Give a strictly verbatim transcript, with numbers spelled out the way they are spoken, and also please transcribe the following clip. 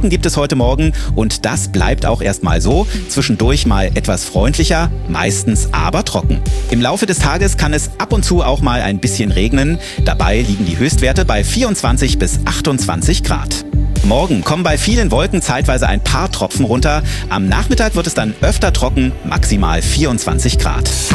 Wolken gibt es heute Morgen und das bleibt auch erstmal so. Zwischendurch mal etwas freundlicher, meistens aber trocken. Im Laufe des Tages kann es ab und zu auch mal ein bisschen regnen. Dabei liegen die Höchstwerte bei vierundzwanzig bis achtundzwanzig Grad. Morgen kommen bei vielen Wolken zeitweise ein paar Tropfen runter. Am Nachmittag wird es dann öfter trocken, maximal vierundzwanzig Grad.